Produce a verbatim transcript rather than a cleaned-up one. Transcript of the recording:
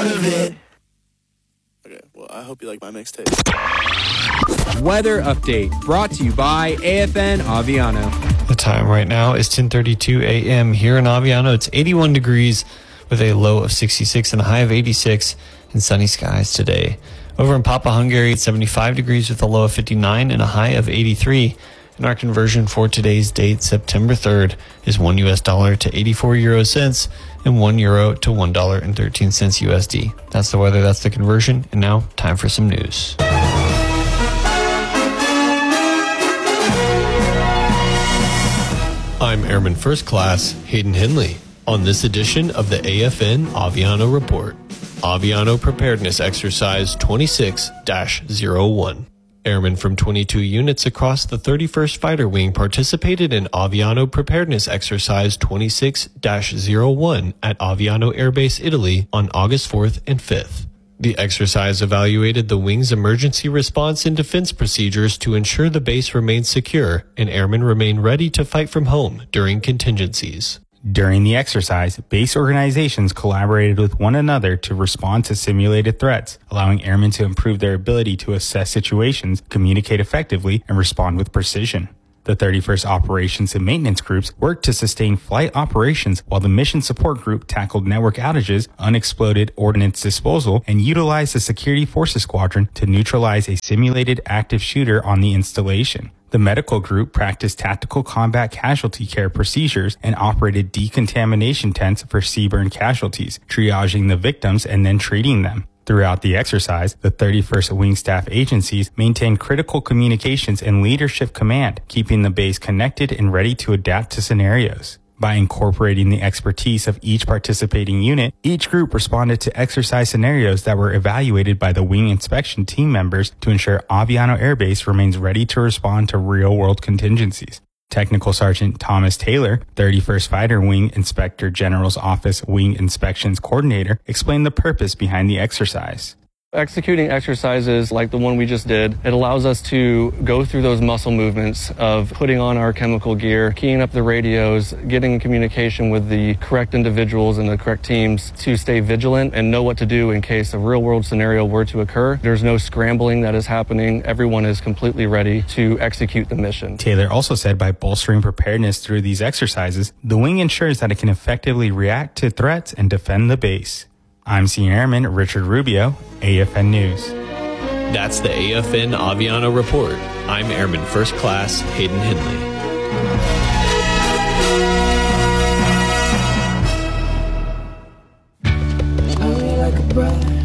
part of it. Okay, well, I hope you like my mixtape. Weather update brought to you by A F N Aviano. The time right now is ten thirty-two a.m. here in Aviano. It's eighty-one degrees with a low of sixty-six and a high of eighty-six and sunny skies today. Over in Papa, Hungary, it's seventy-five degrees with a low of fifty-nine and a high of eighty-three. And our conversion for today's date, September third, is one U S dollar to eighty-four euro cents and one euro to one dollar and thirteen cents U S D. That's the weather, that's the conversion. And now, time for some news. I'm Airman First Class Hayden Henley. On this edition of the A F N Aviano Report, Aviano Preparedness Exercise twenty-six dash oh one. Airmen from twenty-two units across the thirty-first Fighter Wing participated in Aviano Preparedness Exercise twenty-six dash oh one at Aviano Air Base, Italy on August fourth and fifth. The exercise evaluated the wing's emergency response and defense procedures to ensure the base remains secure and airmen remain ready to fight from home during contingencies. During the exercise, base organizations collaborated with one another to respond to simulated threats, allowing airmen to improve their ability to assess situations, communicate effectively, and respond with precision. The thirty-first Operations and Maintenance Groups worked to sustain flight operations, while the Mission Support Group tackled network outages, unexploded ordnance disposal, and utilized the Security Forces Squadron to neutralize a simulated active shooter on the installation. The medical group practiced tactical combat casualty care procedures and operated decontamination tents for seaborne casualties, triaging the victims and then treating them. Throughout the exercise, the thirty-first Wing Staff agencies maintained critical communications and leadership command, keeping the base connected and ready to adapt to scenarios. By incorporating the expertise of each participating unit, each group responded to exercise scenarios that were evaluated by the wing inspection team members to ensure Aviano Air Base remains ready to respond to real-world contingencies. Technical Sergeant Thomas Taylor, thirty-first Fighter Wing Inspector General's Office Wing Inspections Coordinator, explained the purpose behind the exercise. Executing exercises like the one we just did, it allows us to go through those muscle movements of putting on our chemical gear, keying up the radios, getting in communication with the correct individuals and the correct teams to stay vigilant and know what to do in case a real-world scenario were to occur. There's no scrambling that is happening. Everyone is completely ready to execute the mission. Taylor also said by bolstering preparedness through these exercises, the wing ensures that it can effectively react to threats and defend the base. I'm Senior Airman Richard Rubio, A F N News. That's the A F N Aviano Report. I'm Airman First Class Hayden Henley. Shine like a bright